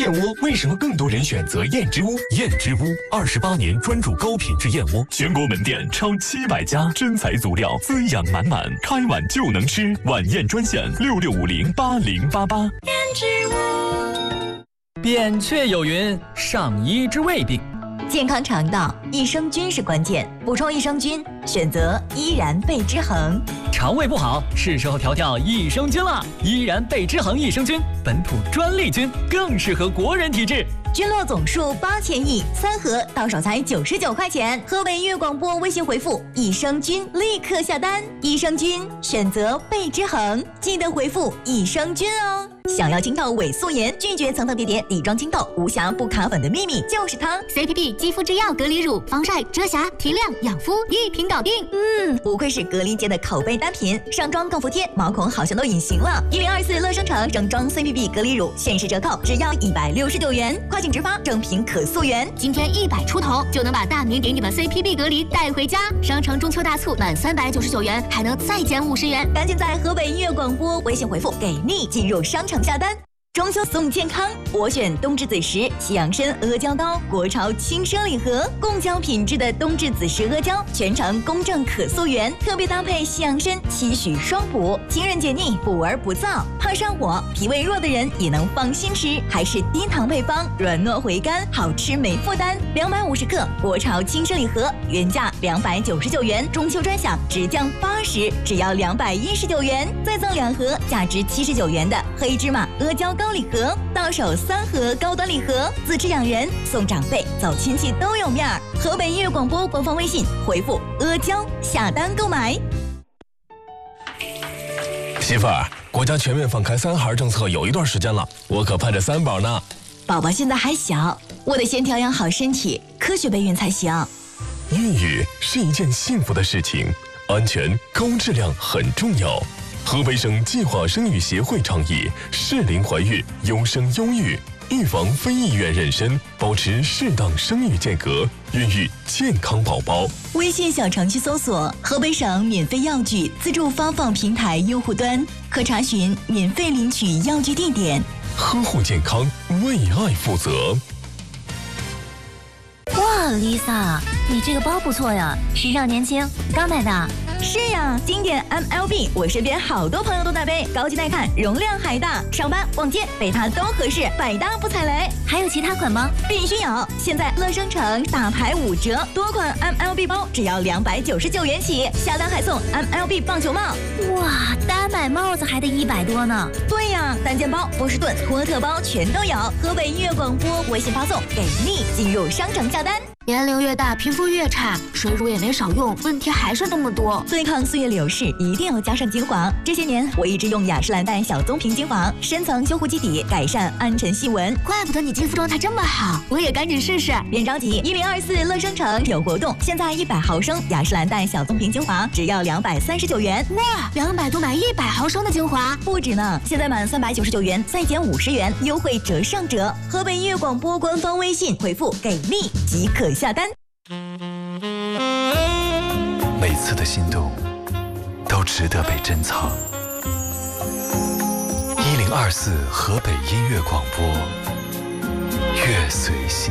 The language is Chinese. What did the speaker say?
燕窝为什么更多人选择燕之屋？ 燕之屋28年专注高品质燕窝，全国门店超700家，真材足料，滋养满满，开碗就能吃。晚宴专线66508088。 燕之屋。 扁鹊有云：上医之未病。 健康肠道，益生菌是关键，补充益生菌，选择依然贝之恒。 肠胃不好，是时候调调益生菌了。依然贝之恒益生菌，本土专利菌，更适合国人体质。 菌落总数8000亿，3盒到手才99块钱。河北粤广播微信回复益生菌，立刻下单。益生菌选择贝之恒，记得回复益生菌哦。想要清透伪素颜，拒绝层层叠叠底妆清透，无瑕不卡粉的秘密就是它。 CPP 肌肤之钥隔离乳，防晒、遮瑕、提亮、养肤，一瓶搞定。 不愧是隔离界的口碑单品，上妆更服帖，毛孔好像都隐形了。1024乐生城整装 CPP 隔离乳限时折扣，只要169元，快请直发，正品可溯源。 今天100出头就能把大明给你的 CPP 隔离带回家。商城中秋大促满399元还能再减50元， 赶紧在河北音乐广播微信回复给力进入商城下单。中秋送健康，我选冬至子时西洋参阿胶糕，国潮轻奢礼盒，贡胶品质的冬至子时阿胶，全程公正可溯源，特别搭配西洋参，期许双补，清润解腻，补而不燥。怕上火、脾胃弱的人也能放心吃，还是低糖配方，软糯回甘，好吃没负担。250克国潮轻奢礼盒，原价299元，中秋专享直降80，只要219元，再赠2盒价值79元的黑芝麻阿胶糕礼盒，到手3盒高端礼盒，自吃养人，送长辈，走亲戚都有面儿。河北音乐广播官方微信回复阿胶下单购买。 媳妇儿，国家全面放开3孩政策有一段时间了，我可盼着3宝呢。 宝宝现在还小，我得先调养好身体，科学备孕才行。 孕育是一件幸福的事情，安全高质量很重要。河北省计划生育协会倡议适龄怀孕，优生优育，预防非意愿妊娠，保持适当生育间隔，孕育健康宝宝。 微信小程序搜索河北省免费药具自助发放平台用户端，可查询免费领取药具地点。 呵护健康，为爱负责。 哇 ，Lisa， 你这个包不错呀，时尚年轻，刚买的。 是呀，经典 MLB， 我身边好多朋友都在背，高级耐看，容量还大，上班逛街背它都合适，百搭不踩雷。 还有其他款吗？ 必须有！现在乐生城大牌5折，多款 MLB 包只要299元起，下单还送 MLB 棒球帽。 哇，单买帽子还得100多呢。 对呀，单肩包、波士顿、托特包全都有。河北音乐广播微信发送给力，进入商城下单。 年龄越大，皮肤越差，水乳也没少用，问题还是那么多。 对抗岁月流逝，一定要加上精华。这些年，我一直用雅诗兰黛小棕瓶精华，深层修护基底，改善暗沉细纹。 怪不得你肌肤状态这么好，我也赶紧试试。 别着急，1024乐生城有活动，现在100毫升雅诗兰黛小棕瓶精华只要239元。 哇，200多买100毫升的精华， 不止呢！现在满399元再减50元，优惠折上折。河北音乐广播官方微信回复给力即可下单。 每次的心动都值得被珍藏。1024河北音乐广播，乐随心。